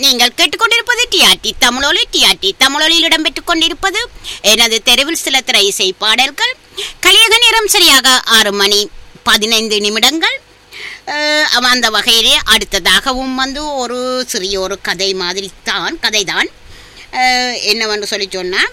நீங்கள் கேட்டுக்கொண்டிருப்பது டிஆர்டி தமிழொலி. டிஆர்டி தமிழொலியில் இடம்பெற்றுக் கொண்டிருப்பது எனது தெருவில் சில திரை இசை பாடல்கள். கலியக நேரம் சரியாக 6:15. அந்த வகையிலே அடுத்ததாகவும் ஒரு சிறிய ஒரு கதை மாதிரி கதைதான். என்னவென்று சொல்லி சொன்னால்,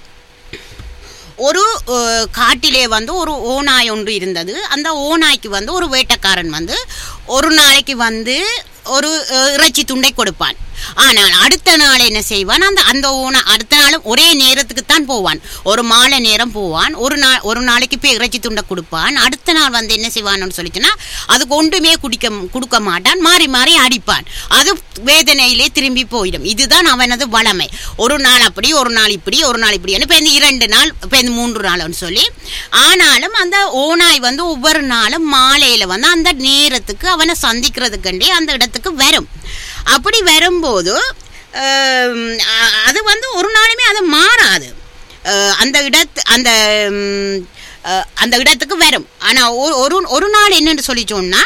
ஒரு காட்டிலே ஒரு ஓநாய் ஒன்று இருந்தது. அந்த ஓநாய்க்கு ஒரு வேட்டைக்காரன் ஒரு நாளைக்கு ஒரு இறைச்சி துண்டை கொடுப்பான். ஆனால் அடுத்த நாள் என்ன செய்வான், அந்த ஓனாய் அடுத்த நாளும் ஒரே நேரத்துக்கு தான் போவான். ஒரு மாலை நேரம் போவான். ஒரு நாளைக்கு போய் இறைச்சி துண்டை கொடுப்பான். அடுத்த நாள் என்ன செய்வான்னு சொல்லிச்சுன்னா, அதுக்கு ஒன்றுமே கொடுக்க மாட்டான். மாறி மாறி அடிப்பான். அது வேதனையிலே திரும்பி போயிடும். இதுதான் அவனது வளமை. ஒரு நாள் அப்படி, ஒரு நாள் இப்படி, ஒரு நாள் இப்படி, இப்போ 2 நாள், இப்போ 3 நாள்னு சொல்லி. ஆனாலும் அந்த ஓனாய் ஒவ்வொரு நாளும் மாலையில் அந்த நேரத்துக்கு அவனை சந்திக்கிறதுக்கண்டே அந்த இடத்துக்கு வரும். அப்படி வரும்போது அது ஒரு நாளுமே அது மாறாது. அந்த இடத்துக்கு வரும். ஆனால் ஒரு நாள் என்னன்னு சொல்லி சொன்னா,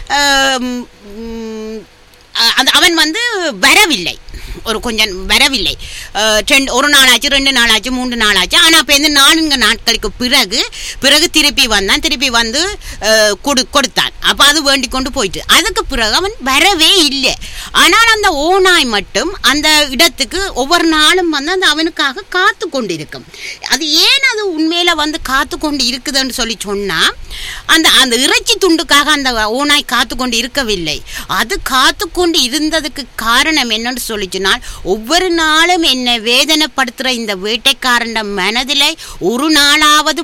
அவன் வரவில்லை. கொஞ்சம் வரவில்லை. ஒரு நாளாச்சு, 2 நாளாச்சு, 3 நாளாச்சு. ஆனால் இப்போ 4 நாட்களுக்கு பிறகு திருப்பி வந்தான். திருப்பி கொடுத்தான். அப்போ அது வேண்டி கொண்டு போயிட்டு அதுக்கு பிறகு அவன் வரவே இல்லை. ஆனால் அந்த ஓநாய் மட்டும் அந்த இடத்துக்கு ஒவ்வொரு நாளும் அந்த அவனுக்காக காத்து கொண்டு இருக்கும். அது ஏன் அது உண்மையில காத்து கொண்டு இருக்குதுன்னு சொல்லி சொன்னா, அந்த இறைச்சி துண்டுக்காக அந்த ஓநாய் காத்து கொண்டு இருக்கவில்லை. அது காத்து கொண்டு இருந்ததுக்கு காரணம் என்னன்னு சொல்லி சொன்னால், ஒவ்வொரு நாளும் என்ன வேதனைப்படுத்துற இந்த வேட்டைக்காரன் மனதில் ஒரு நாளாவது